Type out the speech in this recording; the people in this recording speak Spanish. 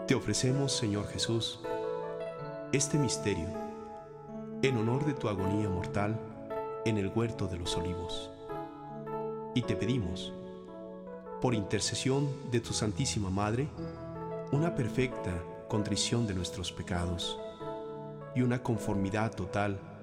Te ofrecemos, Señor Jesús, este misterio en honor de tu agonía mortal en el huerto de los olivos. Y te pedimos, por intercesión de tu Santísima Madre, una perfecta contrición de nuestros pecados y una conformidad total